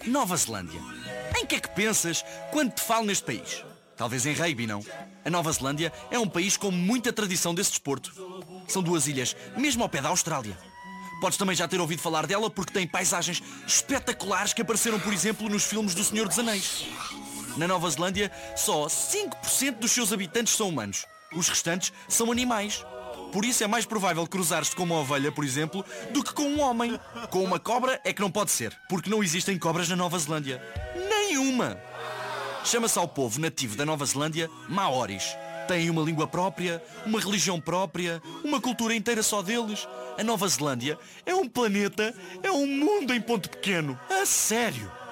Nova Zelândia. Em que é que pensas quando te falo neste país? Talvez em rugby, não? A Nova Zelândia é um país com muita tradição desse desporto. São duas ilhas, mesmo ao pé da Austrália. Podes também já ter ouvido falar dela porque tem paisagens espetaculares que apareceram, por exemplo, nos filmes do Senhor dos Anéis. Na Nova Zelândia, só 5% dos seus habitantes são humanos. Os restantes são animais. Por isso é mais provável cruzares-te com uma ovelha, por exemplo, do que com um homem. Com uma cobra é que não pode ser, porque não existem cobras na Nova Zelândia. Nenhuma! Chama-se ao povo nativo da Nova Zelândia Maoris. Têm uma língua própria, uma religião própria, uma cultura inteira só deles. A Nova Zelândia é um planeta, é um mundo em ponto pequeno. A sério!